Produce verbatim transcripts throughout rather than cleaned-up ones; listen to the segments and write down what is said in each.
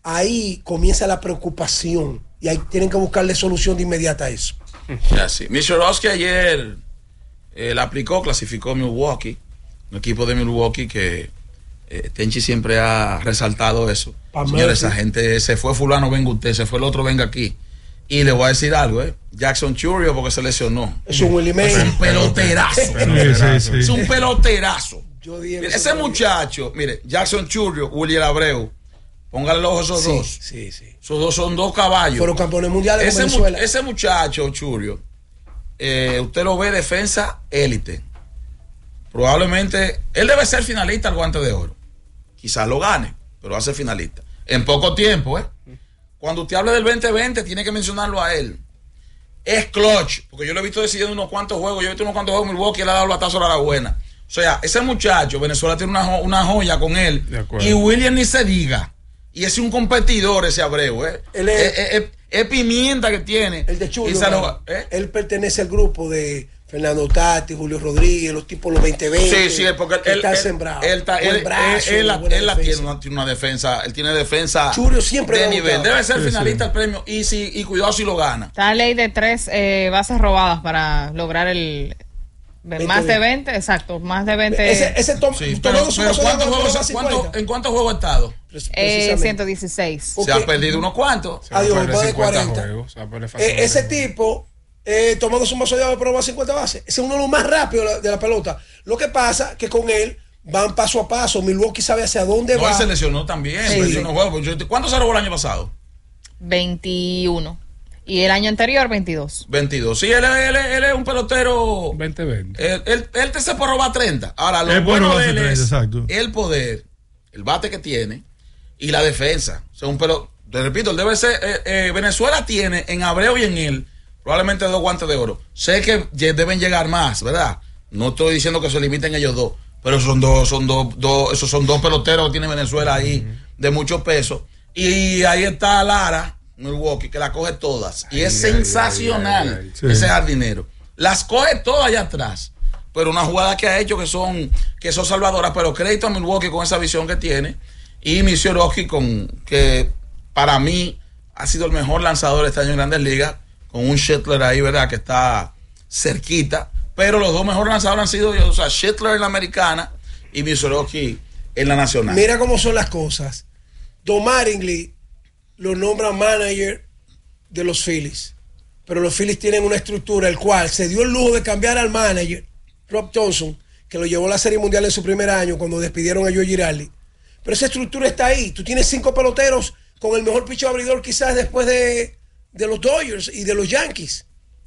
ahí comienza la preocupación y ahí tienen que buscarle solución de inmediata a eso. Ya, sí. Michorowski ayer eh, la aplicó, clasificó Milwaukee, un equipo de Milwaukee que eh, Tenchi siempre ha resaltado eso. Pa Señores, esa gente se fue fulano, venga usted, se fue el otro, venga aquí. Y le voy a decir algo, ¿eh? Jackson Churio porque se lesionó. Es un Willie Mays. Es un peloterazo. Sí, sí, sí. Es un peloterazo. Yo dije mire, ese muchacho, mire, Jackson Churio, William Abreu, póngale el ojo a esos sí, dos. Sí, sí. Esos dos son dos caballos. Fueron campeones mundiales ese con Venezuela. Mu ese muchacho, Churio, eh, usted lo ve defensa élite. Probablemente, él debe ser finalista al Guante de Oro. Quizás lo gane, pero va a ser finalista. En poco tiempo, ¿eh? Cuando usted hable del veinte veinte, tiene que mencionarlo a él. Es clutch, porque yo lo he visto decidiendo unos cuantos juegos. Yo he visto unos cuantos juegos en Milwaukee y le ha dado el batazo a la buena. O sea, ese muchacho, Venezuela tiene una, una joya con él. Y William ni se diga. Y es un competidor ese Abreu, ¿eh? Él es, es, es, es pimienta que tiene. El de Chulo. Lo, ¿eh? Él pertenece al grupo de Fernando Tati, Julio Rodríguez, los tipos los veinte veinte. Sí, sí, porque él está sembrado. Él, él, él, brazo, él, él, él la tiene una, tiene una defensa, él tiene defensa Churio siempre de nivel. Gustado. Debe ser sí, finalista sí. al premio y si y cuidado si lo gana. Está la ley de tres eh, bases robadas para lograr el veinte, más de veinte, exacto, más de veinte. Ese, ese tom, sí, pero, pero ¿cuántos juegos, ¿cuánto, ¿en cuántos juegos ha estado? Eh, ciento dieciséis. Se ha perdido unos cuantos. Adiós, más de cuarenta. Juegos, eh, ese tipo Eh, tomando su vaso de agua, pero va a cincuenta bases. Ese es uno de los más rápidos de la, de la pelota. Lo que pasa que con él van paso a paso. Milwaukee sabe hacia dónde no, va. Él se lesionó también. Sí. Perdió unos juegos. ¿Cuánto se robó el año pasado? veintiuno. Y el año anterior, veintidós. veintidós. Sí, él, él, él, él es un pelotero. veinte veinte. Él, él, él te se puede robar treinta. Ahora, lo es bueno, bueno de él treinta, es exacto. el poder, el bate que tiene y la defensa. O sea, un pelo, te repito, él debe ser. Eh, eh, Venezuela tiene en Abreu y en él probablemente dos guantes de oro. Sé que deben llegar más, ¿verdad? No estoy diciendo que se limiten ellos dos, pero son dos, son dos, dos, esos son dos peloteros que tiene Venezuela ahí uh-huh. de mucho peso. Y ahí está Lara, Milwaukee, que la coge todas. Y ay, es ay, sensacional ay, ay, ay, sí. ese jardinero. Las coge todas allá atrás. Pero una jugada que ha hecho que son, que son salvadoras. Pero crédito a Milwaukee con esa visión que tiene. Y Michorowski con que para mí ha sido el mejor lanzador este año en Grandes Ligas. Con un Schittler ahí, ¿verdad? Que está cerquita. Pero los dos mejores lanzadores han sido, o sea, Schittler en la americana y Michorowski en la nacional. Mira cómo son las cosas. Don Mattingly lo nombra manager de los Phillies. Pero los Phillies tienen una estructura, el cual se dio el lujo de cambiar al manager, Rob Johnson, que lo llevó a la Serie Mundial en su primer año cuando despidieron a Joe Girardi. Pero esa estructura está ahí. Tú tienes cinco peloteros con el mejor picho abridor quizás después de... de los Dodgers y de los Yankees.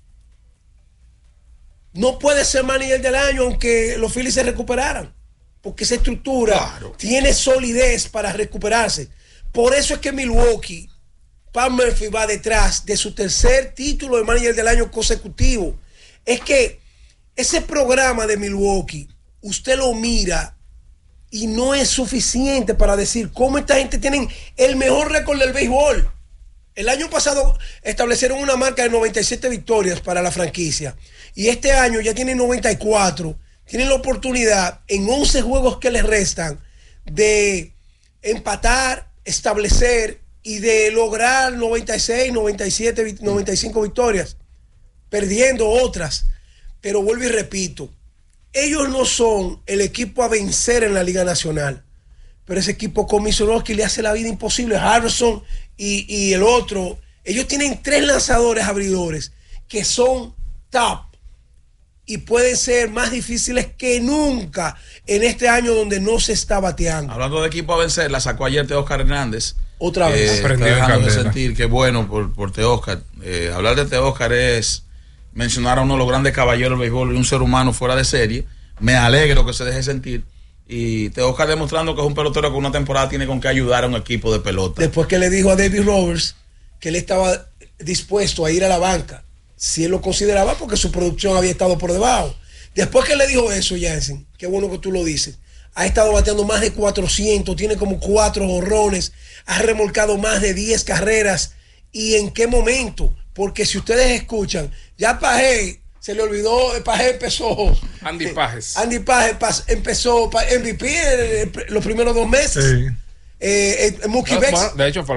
No puede ser manager del año aunque los Phillies se recuperaran, porque esa estructura claro. tiene solidez para recuperarse. Por eso es que Milwaukee, Pat Murphy va detrás de su tercer título de manager del año consecutivo. Es que ese programa de Milwaukee, usted lo mira y no es suficiente para decir cómo esta gente tiene el mejor récord del béisbol. El año pasado establecieron una marca de noventa y siete victorias para la franquicia. Y este año ya tienen noventa y cuatro. Tienen la oportunidad en once juegos que les restan de empatar, establecer y de lograr noventa y seis, noventa y siete, noventa y cinco victorias. Perdiendo otras. Pero vuelvo y repito. Ellos no son el equipo a vencer en la Liga Nacional. Pero ese equipo con Michorowski le hace la vida imposible. Harrison y, y el otro. Ellos tienen tres lanzadores abridores que son top y pueden ser más difíciles que nunca en este año donde no se está bateando. Hablando de equipo a vencer, la sacó ayer Teóscar Hernández. Otra vez. Eh, dejando de sentir que bueno por, por Teóscar. Eh, hablar de Teóscar es mencionar a uno de los grandes caballeros del béisbol y un ser humano fuera de serie. Me alegro que se deje sentir. Y Teóscar demostrando que es un pelotero que una temporada tiene con que ayudar a un equipo de pelota. Después que le dijo a David Roberts que él estaba dispuesto a ir a la banca, si él lo consideraba, porque su producción había estado por debajo. Después que le dijo eso, Jansen, qué bueno que tú lo dices, ha estado bateando más de cuatrocientos, tiene como cuatro jonrones, ha remolcado más de diez carreras. ¿Y en qué momento? Porque si ustedes escuchan, ya Pajé se le olvidó, Pajé empezó. Andy Pajes. Andy Pajes empezó M V P en los primeros dos meses. Sí. Eh, eh, Mookie No, Betts. bueno, de hecho, fue